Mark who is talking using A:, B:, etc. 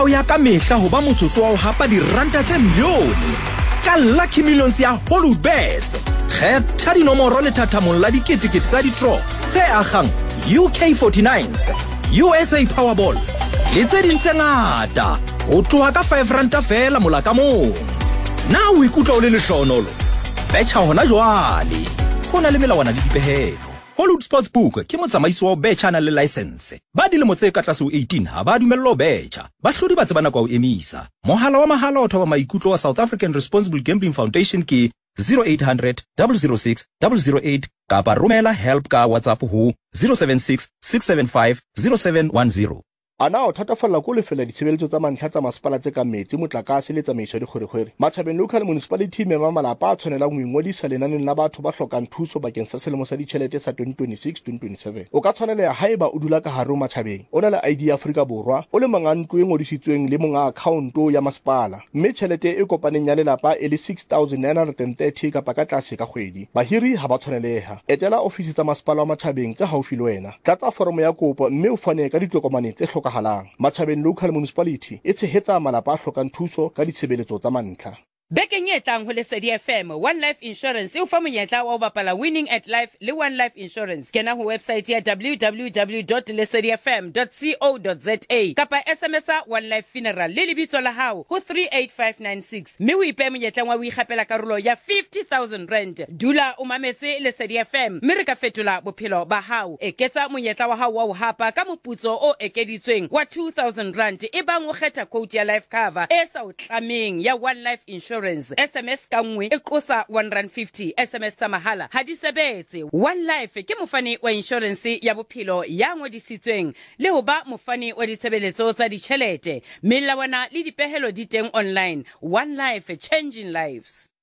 A: o ya ka mehla ho ba motsotso wa ho hapa diranta tse milione ka Lucky Millions ya Hollywoodbets. Kgetha dinomoro le thathamong la diketekete tsa di-draw tse akgang UK49s, USA Powerball le tse ding tse ngata ho tloha ka 5 ranta fela mola ka mong. Na o ikutlwa o le lehlohonolo? Betjha hona jwale. Ho na le melawana le dipehelo. Hollywood Sportsbook ke motsamaisi wa betjha na le license. Ba dilemo tse ka tlase ho 18 ha ba dumellwa betjha. Bahlodi ba tsebana kwa ho emisa. Mohala wa mahala o thoba maikutlo wa South African Responsible Gambling Foundation ke 0800 006 008 kapa romela help ka WhatsApp ho 076 675 0710.
B: Ana o thatafalla ko lefela ditshebeletso tsa mantlha tsa masepala tse ka metsi, motlakase le tsamaiso di kgwerekgwere. Matjhabeng local municipality mema malapa a tshwanelang ho ingodisa lenaneng la batho ba hlokang thuso bakeng sa selemo sa ditjhelete sa 2026-2027. O ka tshwaneleha haeba o dula ka hare matjhabeng, o na le ID ya Afrika Borwa, o le monga ntlo e ngodisitsweng le monga account ya masepala, mme tjhelete e kopaneng ya lelapa e le 6,930 kapa ka tlase ka kgwedi. Bahiri ha ba tshwaneleha. Etela ofisi tsa masepala wa matjhabeng tse haufi le wena. Tlatsa foromo ya kopo mme o fane ka ditokomane tse halang. Matjhabeng local municipality e tshehetsa malapa a hlokang thuso ka ditshebeletso tsa mantlha.
C: Bekeng e tlang ho Lesedi FM, One Life Insurance e o fa monyetla wa ho bapala Winning at Life le One Life Insurance. Kena ho website ya www.lesedifm.co.za kapa SMS-a One Life Funeral le lebitso la hao ho 38596. Mme o ipe monyetla wa ho ikgapela karolo ya 50,000 rand. Dula o mametse Lesedi FM, mme re ka fetola bophelo ba hao. Eketsa monyetla wa hao wa ho hapa ka moputso o ekeditsweng wa 2,000 rand e bang o kgetha quote ya life cover e sa o tlameng ya One Life Insurance. SMS ka nngwe e qosa 150. SMS tsa mahala ha di sebetse. One Life ke mofani wa insurance ya bophelo ya ngodisitsweng le ho ba mofani wa ditshebeletso tsa ditjhelete. Melawana le dipehelo di teng online. One Life, changing lives.